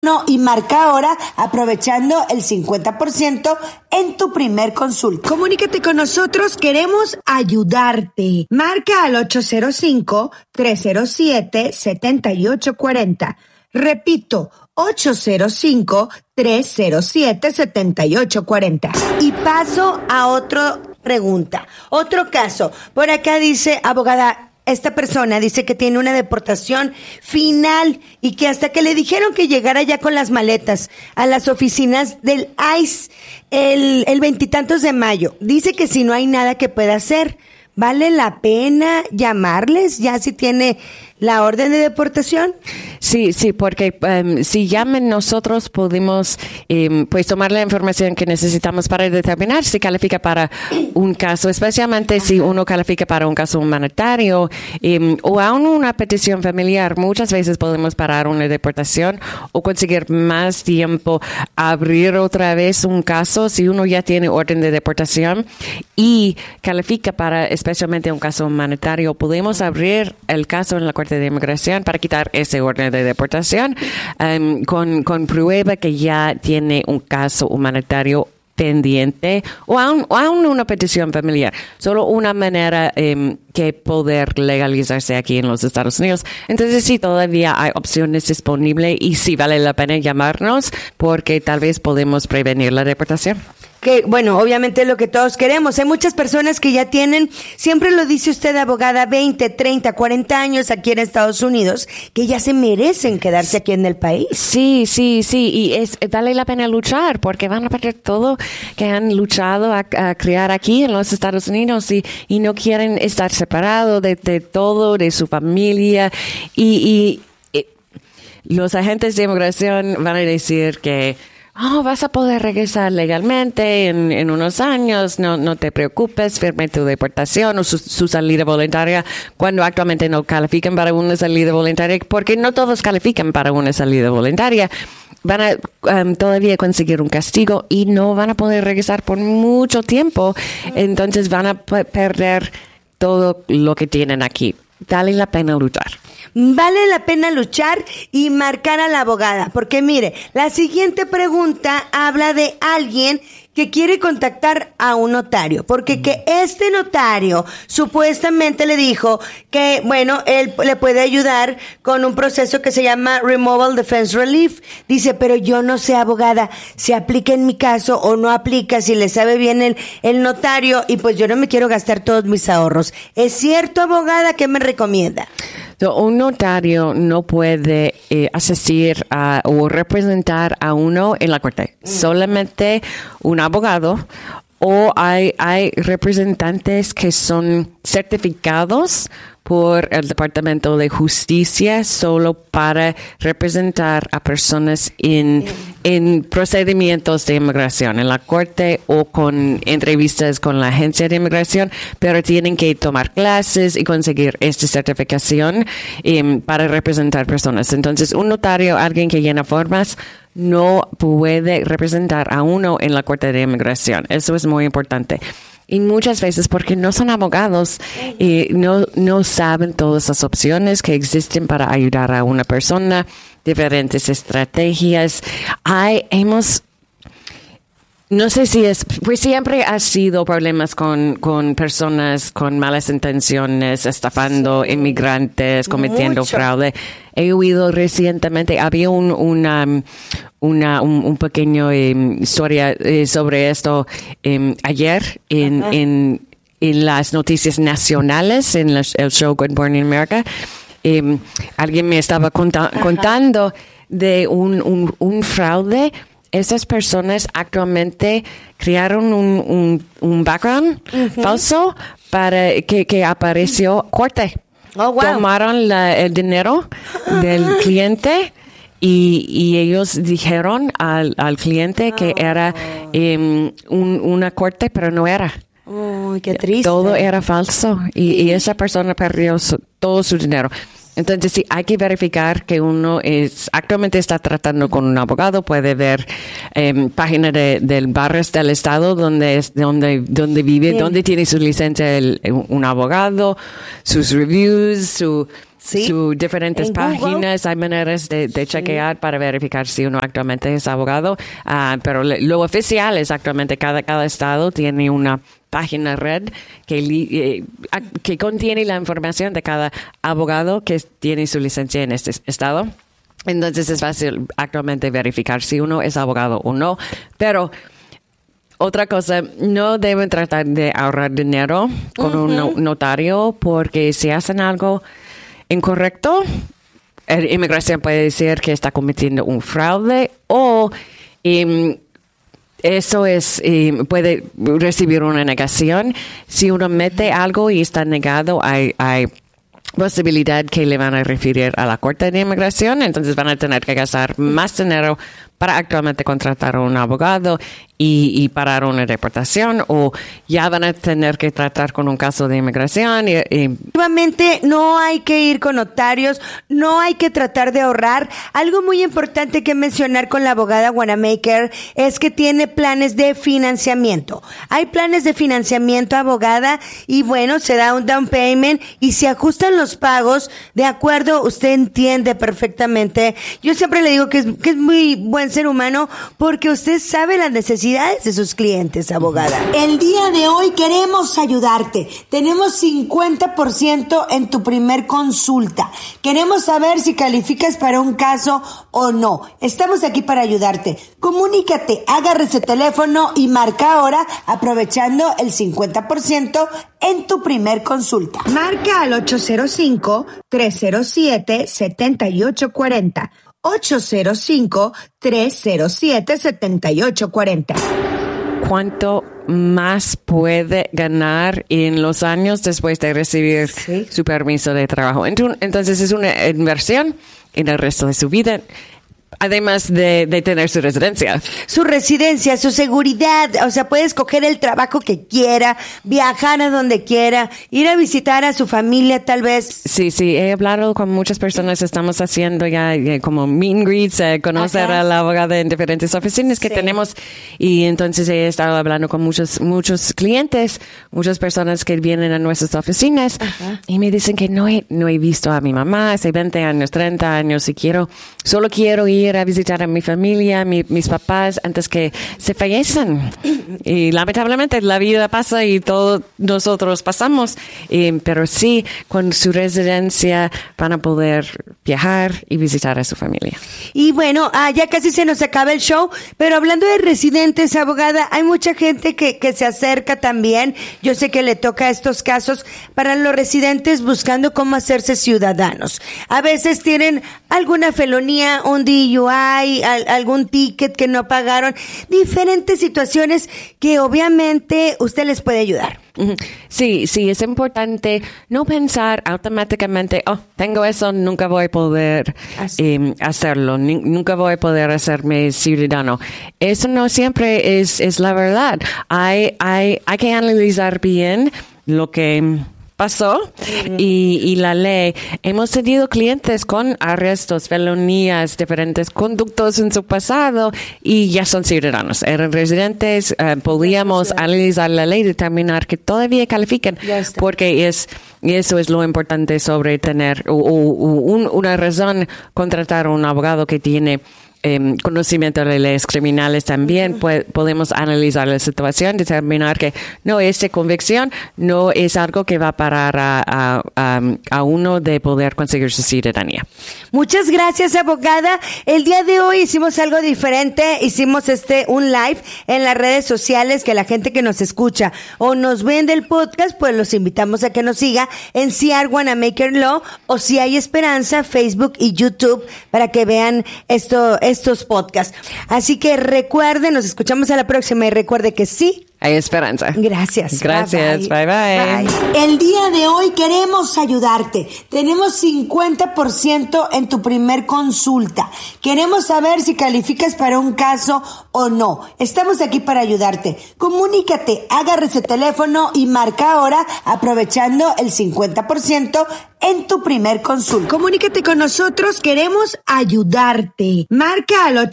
No, y marca ahora aprovechando el 50% en tu primer consulta. Comunícate con nosotros, queremos ayudarte. Marca al 805-307-7840. Repito, 805-307-7840. Y paso a otra pregunta. Otro caso. Por acá dice, abogada, esta persona dice que tiene una deportación final y que hasta que le dijeron que llegara ya con las maletas a las oficinas del ICE el 20 de mayo, dice que si no hay nada que pueda hacer, ¿vale la pena llamarles ya si tiene la orden de deportación? Sí, porque si llamen nosotros podemos pues tomar la información que necesitamos para determinar si califica para un caso, especialmente si uno califica para un caso humanitario o aún una petición familiar. Muchas veces podemos parar una deportación o conseguir más tiempo, abrir otra vez un caso si uno ya tiene orden de deportación y califica para especialmente un caso humanitario. Podemos abrir el caso en la Corte de Inmigración para quitar ese orden de deportación con prueba que ya tiene un caso humanitario pendiente o aún una petición familiar. Solo una manera que poder legalizarse aquí en los Estados Unidos. Entonces sí, todavía hay opciones disponibles y sí vale la pena llamarnos porque tal vez podemos prevenir la deportación. Que, bueno, obviamente es lo que todos queremos. Hay muchas personas que ya tienen, siempre lo dice usted, abogada, 20, 30, 40 años aquí en Estados Unidos, que ya se merecen quedarse aquí en el país. Sí. Y vale la pena luchar porque van a perder todo que han luchado a crear aquí en los Estados Unidos y no quieren estar separados de todo, de su familia. Y los agentes de inmigración van a decir que vas a poder regresar legalmente en unos años, no te preocupes, firme tu deportación o su salida voluntaria, cuando actualmente no califican para una salida voluntaria, porque no todos califican para una salida voluntaria. Van a todavía conseguir un castigo y no van a poder regresar por mucho tiempo, entonces van a perder todo lo que tienen aquí. Vale la pena luchar. Vale la pena luchar y marcar a la abogada, porque mire, la siguiente pregunta habla de alguien que quiere contactar a un notario, porque que este notario supuestamente le dijo que, bueno, él le puede ayudar con un proceso que se llama Removal Defense Relief. Dice, pero yo no sé, abogada, si aplica en mi caso o no aplica, si le sabe bien el notario, y pues yo no me quiero gastar todos mis ahorros. ¿Es cierto, abogada? ¿Qué me recomienda? Un notario no puede asistir o representar a uno en la corte. Solamente un abogado o hay representantes que son certificados por el Departamento de Justicia solo para representar a personas en procedimientos de inmigración, en la corte o con entrevistas con la agencia de inmigración, pero tienen que tomar clases y conseguir esta certificación para representar personas. Entonces, un notario, alguien que llena formas, no puede representar a uno en la Corte de Inmigración. Eso es muy importante. Y muchas veces porque no son abogados y no saben todas las opciones que existen para ayudar a una persona, diferentes estrategias. No sé si pues siempre ha sido problemas con personas con malas intenciones, estafando inmigrantes, cometiendo fraude. He oído recientemente, había un pequeño historia sobre esto ayer en las noticias nacionales, en el show Good Morning America. Alguien me estaba contando de un fraude. Esas personas actualmente crearon un background falso para que apareció corte. Oh, wow. Tomaron el dinero del cliente y ellos dijeron al cliente que era una corte, pero no era. Uy, qué triste. Todo era falso y esa persona perdió todo su dinero. Entonces, sí, hay que verificar que uno actualmente está tratando con un abogado. Puede ver página del barrios del estado donde vive, donde tiene su licencia un abogado, sus reviews, sus diferentes páginas. Hay maneras de chequear para verificar si uno actualmente es abogado. Pero lo oficial es actualmente cada estado tiene una página red que contiene la información de cada abogado que tiene su licencia en este estado. Entonces es fácil actualmente verificar si uno es abogado o no. Pero otra cosa, no deben tratar de ahorrar dinero con un notario, porque si hacen algo incorrecto, la inmigración puede decir que está cometiendo un fraude o eso puede recibir una negación. Si uno mete algo y está negado, hay posibilidad que le van a referir a la Corte de Inmigración, entonces van a tener que gastar más dinero para actualmente contratar a un abogado y parar una deportación, o ya van a tener que tratar con un caso de inmigración. Efectivamente, no hay que ir con notarios, no hay que tratar de ahorrar. Algo muy importante que mencionar con la abogada Wanamaker es que tiene planes de financiamiento. Hay planes de financiamiento, abogada, y bueno, se da un down payment y se ajustan los pagos de acuerdo. Usted entiende perfectamente. Yo siempre le digo que es muy buen ser humano, porque usted sabe las necesidades de sus clientes, abogada. El día de hoy queremos ayudarte. Tenemos 50% en tu primer consulta. Queremos saber si calificas para un caso o no. Estamos aquí para ayudarte. Comunícate, agarra ese teléfono y marca ahora, aprovechando el 50% en tu primer consulta. Marca al 805-307-7840. 805-307-7840. ¿Cuánto más puede ganar en los años después de recibir su permiso de trabajo? Entonces es una inversión en el resto de su vida, además de tener su residencia. Su residencia, su seguridad. O sea, puede escoger el trabajo que quiera, viajar a donde quiera, ir a visitar a su familia tal vez. Sí, he hablado con muchas personas. Estamos haciendo ya como meet and greets, conocer a la abogada en diferentes oficinas que tenemos. Y entonces he estado hablando con muchos clientes, muchas personas que vienen a nuestras oficinas. Y me dicen que no he visto a mi mamá hace 20 años, 30 años y solo quiero ir a visitar a mi familia, mis papás, antes que se fallecen. Y lamentablemente la vida pasa y todos nosotros pasamos, pero sí, con su residencia van a poder viajar y visitar a su familia. Y bueno, ya casi se nos acaba el show, pero hablando de residentes, abogada, hay mucha gente que se acerca también. Yo sé que le toca estos casos para los residentes buscando cómo hacerse ciudadanos. A veces tienen alguna felonía, un DUI, algún ticket que no pagaron, diferentes situaciones que obviamente usted les puede ayudar. Sí, es importante no pensar automáticamente, tengo eso, nunca voy a poder hacerlo, nunca voy a poder hacerme ciudadano. Eso no siempre es la verdad. Hay que analizar bien lo que pasó y la ley. Hemos tenido clientes con arrestos, felonías, diferentes conductos en su pasado y ya son ciudadanos. Eran residentes, podíamos analizar la ley y determinar que todavía califican, porque eso es lo importante sobre tener una razón, contratar a un abogado que tiene conocimiento de leyes criminales también. Podemos analizar la situación, determinar que esta convicción no es algo que va a parar a uno de poder conseguir su ciudadanía. Muchas gracias, abogada. El día de hoy hicimos algo diferente, hicimos un live en las redes sociales, que la gente que nos escucha o nos ve del podcast, pues los invitamos a que nos siga en CR Wanamaker Law o Si Hay Esperanza, Facebook y YouTube, para que vean estos podcasts. Así que recuerden, nos escuchamos a la próxima y recuerde que sí hay esperanza. Gracias. Gracias. Bye bye. El día de hoy queremos ayudarte. Tenemos 50% en tu primer consulta. Queremos saber si calificas para un caso o no. Estamos aquí para ayudarte. Comunícate, agarra ese teléfono y marca ahora, aprovechando el 50% en tu primer consulta. Comunícate con nosotros, queremos ayudarte. Marca al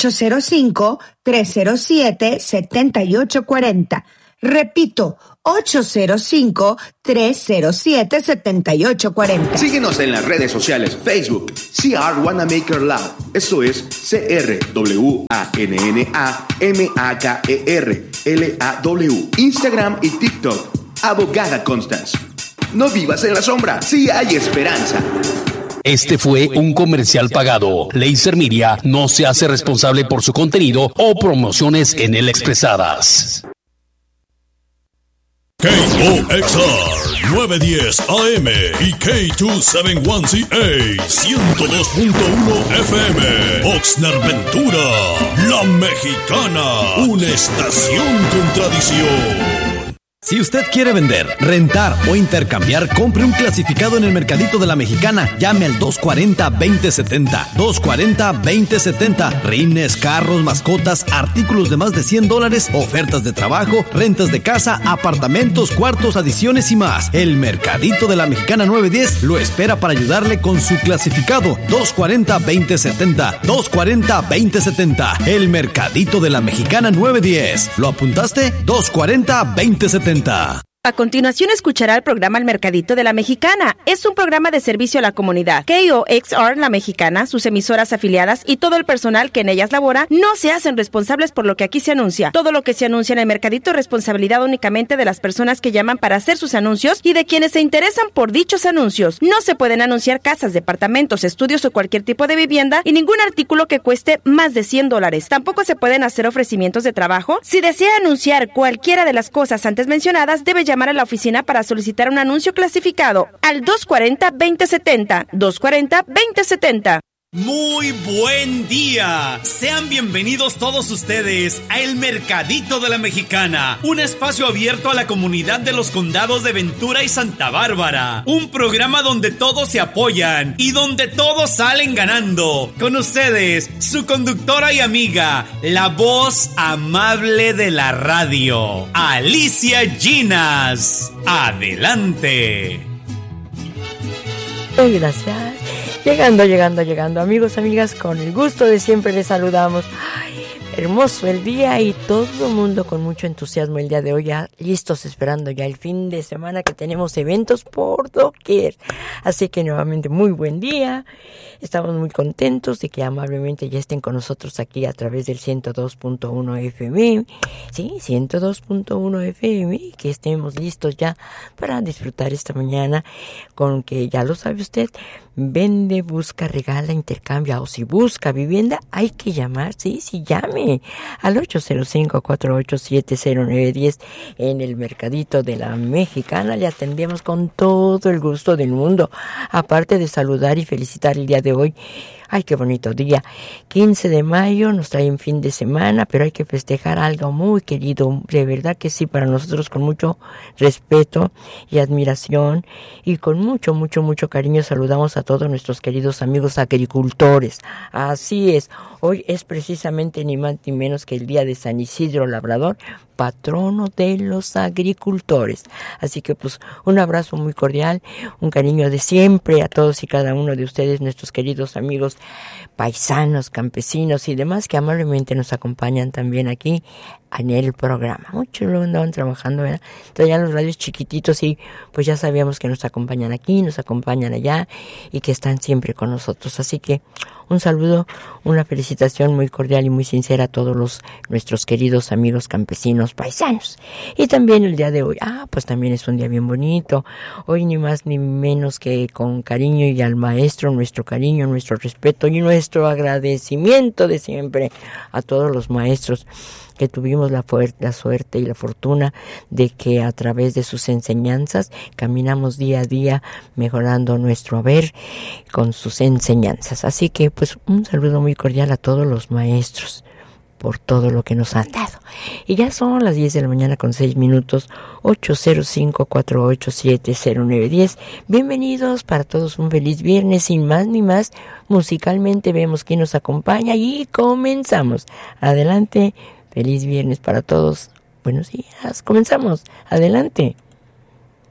805-307-7840. Repito, 805-307-7840. Síguenos en las redes sociales, Facebook, CR Wanamaker Law. Eso es CRWANNAMAKER Instagram y TikTok, Abogada Constance. No vivas en la sombra, sí hay esperanza. Este fue un comercial pagado. Laser Media no se hace responsable por su contenido o promociones en él expresadas. KOXR 910 AM y K271CA 102.1 FM Oxnard Ventura, La Mexicana, una estación con tradición. Si usted quiere vender, rentar o intercambiar, compre un clasificado en el Mercadito de la Mexicana. Llame al 240-2070. 240-2070. Rines, carros, mascotas, artículos de más de $100, ofertas de trabajo, rentas de casa, apartamentos, cuartos, adiciones y más. El Mercadito de la Mexicana 910 lo espera para ayudarle con su clasificado. 240-2070. 240-2070. El Mercadito de la Mexicana 910. ¿Lo apuntaste? 240-2070. A continuación escuchará el programa El Mercadito de la Mexicana. Es un programa de servicio a la comunidad. KOXR La Mexicana, sus emisoras afiliadas y todo el personal que en ellas labora no se hacen responsables por lo que aquí se anuncia. Todo lo que se anuncia en el Mercadito es responsabilidad únicamente de las personas que llaman para hacer sus anuncios y de quienes se interesan por dichos anuncios. No se pueden anunciar casas, departamentos, estudios o cualquier tipo de vivienda y ningún artículo que cueste más de $100. Tampoco se pueden hacer ofrecimientos de trabajo. Si desea anunciar cualquiera de las cosas antes mencionadas, debe llamar a la oficina para solicitar un anuncio clasificado al 240-2070. 240-2070. Muy buen día. Sean bienvenidos todos ustedes a El Mercadito de la Mexicana, un espacio abierto a la comunidad de los condados de Ventura y Santa Bárbara. Un programa donde todos se apoyan y donde todos salen ganando. Con ustedes, su conductora y amiga, la voz amable de la radio, Alicia Ginas. Adelante. Gracias. Llegando, amigos, amigas, con el gusto de siempre les saludamos. Ay, hermoso el día y todo el mundo con mucho entusiasmo el día de hoy, ya listos esperando ya el fin de semana que tenemos eventos por doquier. Así que nuevamente muy buen día. Estamos muy contentos de que amablemente ya estén con nosotros aquí a través del 102.1 FM. Sí, 102.1 FM, que estemos listos ya para disfrutar esta mañana con que ya lo sabe usted, vende, busca, regala, intercambia o si busca vivienda, hay que llamar, sí, llame al 805-487-0910 en el Mercadito de la Mexicana. Le atendemos con todo el gusto del mundo, aparte de saludar y felicitar el día de hoy. Ay, qué bonito día. 15 de mayo nos trae un fin de semana, pero hay que festejar algo muy querido. De verdad que sí, para nosotros con mucho respeto y admiración y con mucho cariño saludamos a todos nuestros queridos amigos agricultores. Así es, hoy es precisamente ni más ni menos que el día de San Isidro Labrador, patrono de los agricultores. Así que pues un abrazo muy cordial, un cariño de siempre a todos y cada uno de ustedes, nuestros queridos amigos paisanos, campesinos y demás que amablemente nos acompañan también aquí en el programa. Muchos luego andaban trabajando, ¿verdad? Traían los radios chiquititos y pues ya sabíamos que nos acompañan aquí, nos acompañan allá y que están siempre con nosotros. Así que un saludo, una felicitación muy cordial y muy sincera a todos nuestros queridos amigos campesinos paisanos. Y también el día de hoy, pues también es un día bien bonito. Hoy ni más ni menos que con cariño y al maestro, nuestro cariño, nuestro respeto y nuestro agradecimiento de siempre a todos los maestros que tuvimos la suerte y la fortuna de que a través de sus enseñanzas caminamos día a día mejorando nuestro haber con sus enseñanzas. Así que pues un saludo muy cordial a todos los maestros por todo lo que nos han dado. Y ya son las 10 de la mañana con 6 minutos, 805-487-0910. Bienvenidos para todos, un feliz viernes, sin más ni más. Musicalmente vemos quién nos acompaña y comenzamos. Adelante, feliz viernes para todos. Buenos días, comenzamos. Adelante.